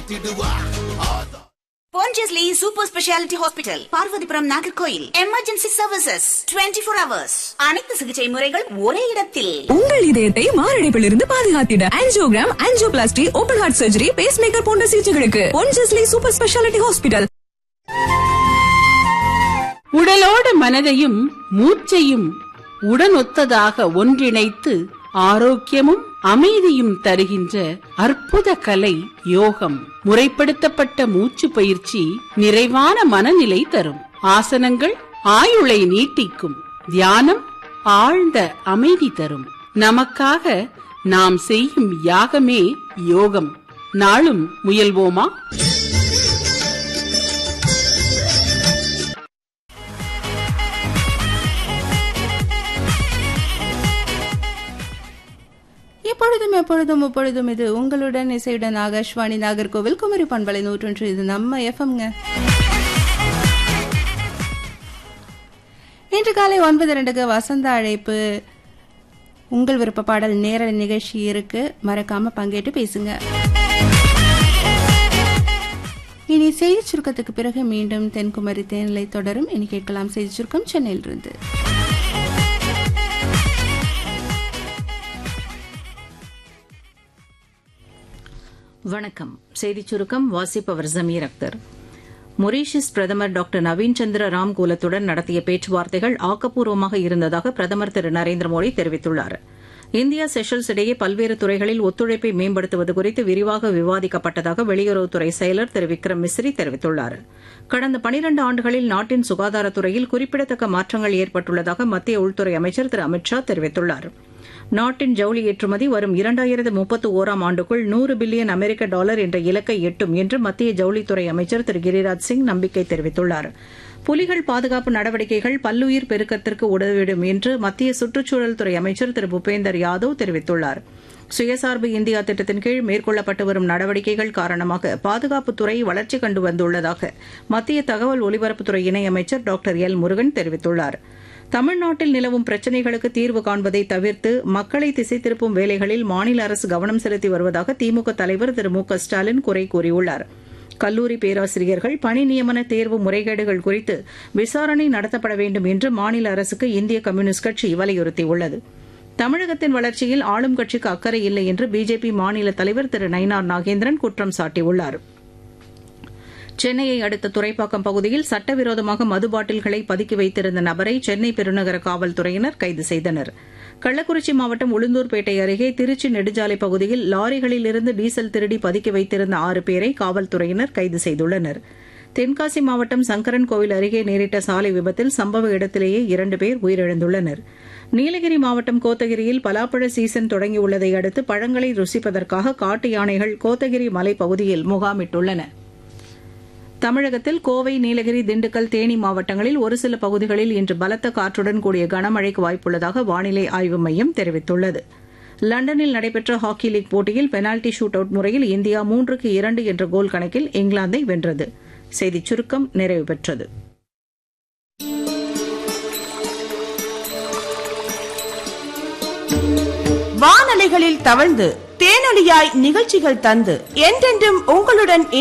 Pondicherry Super Speciality Hospital, Parvathipuram Nagercoil. Emergency services 24 hours. அனைத்து சிகிச்சை முறைகள் ஒரே இடத்தில். உங்கள் இதயத்தை மாரடைப்பிலிருந்து பாதுகாத்திட angiogram, angioplasty, open heart surgery, base maker போன்ற சிகிச்சைகளுக்கு பொன்ஜெஸ்லி சூப்பர் ஸ்பெஷாலிட்டி ஹாஸ்பிட்டல். உடலோடு மனதையும் மூச்சையும் உடனொத்ததாக ஒன்றிணைத்து ஆரோக்கியமும் அமைதியும் தருகின்ற அற்புத கலை யோகம். முறைப்படுத்தப்பட்ட மூச்சு பயிற்சி நிறைவான மனநிலை தரும். ஆசனங்கள் ஆயுளை நீட்டிக்கும். தியானம் ஆழ்ந்த அமைதி தரும். நமக்காக நாம் செய்யும் யாகமே யோகம். நாளும் முயல்வோமா? எப்பொழுதும் இது உங்களுடன் இசையுடன் ஆகாஷ்வாணி நாகர்கோவில் குமரி பண்பலை 101. இது நம்ம எஃப்எம்ங்க. இன்று காலை 9:02 வசந்த அழைப்பு உங்கள் விருப்ப பாடல் நேரலை நிகழ்ச்சி இருக்கு. மறக்காம பங்கேற்று பேசுங்க. இனி செய்தி சுருக்கத்துக்கு பிறகு மீண்டும் தென்குமரி தேனிலை தொடரும். இனி கேட்கலாம் செய்தி சுருக்கம் சென்னையிலிருந்து. வணக்கம். செய்திச் சுருக்கம் வாசிப்பவர் ஜமீர் அக்தர். மொரீஷியஸ் பிரதமர் டாக்டர் நவீன் சந்திர ராம்கூலத்துடன் நடத்திய பேச்சுவார்த்தைகள் ஆக்கப்பூர்வமாக இருந்ததாக பிரதமர் திரு நரேந்திர மோடி தெரிவித்துள்ளார். இந்தியா செஷல்ஸ் இடையே பல்வேறு துறைகளில் ஒத்துழைப்பை மேம்படுத்துவது குறித்து விரிவாக விவாதிக்கப்பட்டதாக வெளியுறவுத்துறை செயலர் திரு விக்ரம் மிஸ்ரி தெரிவித்துள்ளார். கடந்த 12 ஆண்டுகளில் நாட்டின் சுகாதாரத்துறையில் குறிப்பிடத்தக்க மாற்றங்கள் ஏற்பட்டுள்ளதாக மத்திய உள்துறை அமைச்சர் திரு அமித் ஷா தெரிவித்துள்ளார். நாட்டின் ஜவுளி ஏற்றுமதி வரும் 2031 ஆண்டுக்குள் $100 பில்லியன் என்ற இலக்கை எட்டும் என்று மத்திய ஜவுளித்துறை அமைச்சர் திரு கிரிராஜ் சிங் நம்பிக்கை தெரிவித்துள்ளார். புலிகள் பாதுகாப்பு நடவடிக்கைகள் பல்லுயிர் பெருக்கத்திற்கு உதவிடும் என்று மத்திய சுற்றுச்சூழல் துறை அமைச்சர் திரு பூபேந்தர் யாதவ் தெரிவித்துள்ளார். சுயசார்பு இந்தியா திட்டத்தின் கீழ் மேற்கொள்ளப்பட்டு வரும் நடவடிக்கைகள் காரணமாக பாதுகாப்புத்துறை வளர்ச்சி கண்டு வந்துள்ளதாக மத்திய தகவல் ஒலிபரப்புத்துறை இணையமைச்சர் டாக்டர் எல் முருகன் தெரிவித்துள்ளார். தமிழ்நாட்டில் நிலவும் பிரச்சினைகளுக்கு தீர்வு காண்பதை தவிர்த்து மக்களை திசை திருப்பும் வேலைகளில் மாநில அரசு கவனம் செலுத்தி வருவதாக திமுக தலைவர் திரு மு க ஸ்டாலின் குறை கூறியுள்ளார். கல்லூரி பேராசிரியர்கள் பணி நியமன தேர்வு முறைகேடுகள் குறித்து விசாரணை நடத்தப்பட வேண்டும் என்று மாநில அரசுக்கு இந்திய கம்யூனிஸ்ட் கட்சி வலியுறுத்தியுள்ளது. தமிழகத்தின் வளர்ச்சியில் ஆளும் கட்சிக்கு அக்கறை இல்லை என்று பிஜேபி மாநில தலைவர் திரு நயினார் நாகேந்திரன் குற்றம் சாட்டியுள்ளார். சென்னையை அடுத்த துறைப்பாக்கம் பகுதியில் சட்டவிரோதமாக மது பாட்டில்களை பதுக்கி வைத்திருந்த நபரை சென்னை பெருநகர காவல்துறையினர் கைது செய்தனர். கள்ளக்குறிச்சி மாவட்டம் உளுந்தூர்பேட்டை அருகே திருச்சி நெடுஞ்சாலை பகுதியில் லாரிகளில் இருந்து டீசல் திருடி பதுக்கி வைத்திருந்த 6 பேரை காவல்துறையினர் கைது செய்துள்ளனர். தென்காசி மாவட்டம் சங்கரன் கோவில் அருகே நேரிட்ட சாலை விபத்தில் சம்பவ இடத்திலேயே 2 பேர் உயிரிழந்துள்ளனர். நீலகிரி மாவட்டம் கோத்தகிரியில் பலாப்பழ சீசன் தொடங்கியுள்ளதை அடுத்து பழங்களை ருசிப்பதற்காக காட்டு யானைகள் கோத்தகிரி மலைப்பகுதியில் முகாமிட்டுள்ளன. தமிழகத்தில் கோவை, நீலகிரி, திண்டுக்கல், தேனி மாவட்டங்களில் ஒரு சில பகுதிகளில் இன்று பலத்த காற்றுடன் கூடிய கனமழைக்கு வாய்ப்புள்ளதாக வானிலை ஆய்வு மையம் தெரிவித்துள்ளது. லண்டனில் நடைபெற்ற ஹாக்கி லீக் போட்டியில் பெனால்டி ஷூட் அவுட் முறையில் இந்தியா 3-2 என்ற கோல் கணக்கில் இங்கிலாந்தை வென்றது. செய்திச் சுருக்கம் நிறைவு பெற்றது. வானலைகளில் தவழ்ந்து தேனொலியாய் நிகழ்ச்சிகள் தந்து என்றென்றும் உங்களுடன்